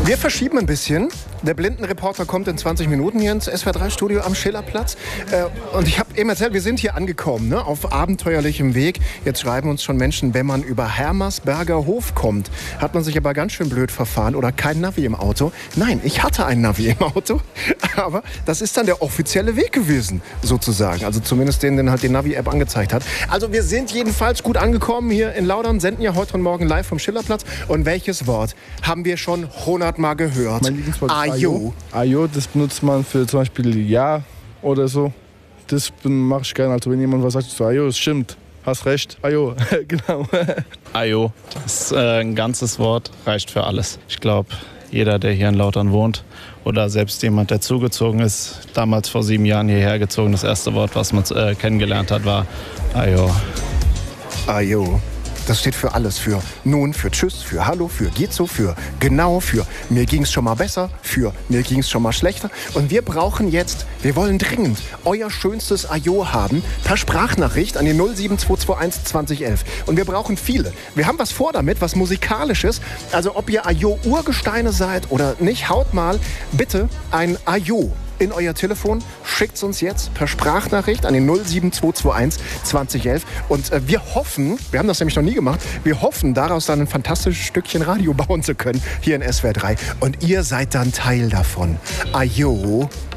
Wir verschieben ein bisschen. Der Blindenreporter kommt in 20 Minuten hier ins SWR3-Studio am Schillerplatz. Und ich habe eben erzählt, wir sind hier angekommen, ne, auf abenteuerlichem Weg. Jetzt schreiben uns schon Menschen, wenn man über Hermersberger Hof kommt, hat man sich aber ganz schön blöd verfahren oder kein Navi im Auto. Nein, ich hatte ein Navi im Auto, aber das ist dann der offizielle Weg gewesen, sozusagen. Also zumindest den halt die Navi-App angezeigt hat. Also wir sind jedenfalls gut angekommen hier in Laudern, senden ja heute und morgen live vom Schillerplatz. Und welches Wort haben wir schon 100 Mal gehört? Mein Lieblingswort ist Ajo. Ajo, das benutzt man für zum Beispiel Ja oder so. Das mache ich gerne. Also wenn jemand was sagt, so Ajo, das stimmt. Hast recht. Ajo, genau. Ajo, das ist ein ganzes Wort, reicht für alles. Ich glaube, jeder, der hier in Lautern wohnt oder selbst jemand, der zugezogen ist, damals vor 7 Jahren hierher gezogen, das erste Wort, was man kennengelernt hat, war Ajo. Ajo. Das steht für alles. Für nun, für tschüss, für hallo, für geht so, für genau, für mir ging's schon mal besser, für mir ging's schon mal schlechter. Und wir brauchen jetzt, wir wollen dringend euer schönstes Ajo haben per Sprachnachricht an die 07221 2011. Und wir brauchen viele. Wir haben was vor damit, was Musikalisches. Also ob ihr Ajo-Urgesteine seid oder nicht, haut mal bitte ein Ajo in euer Telefon, schickt's uns jetzt per Sprachnachricht an den 07221 2011 und wir hoffen, wir haben das nämlich noch nie gemacht, wir hoffen daraus dann ein fantastisches Stückchen Radio bauen zu können hier in SWR 3 und ihr seid dann Teil davon. Ajo.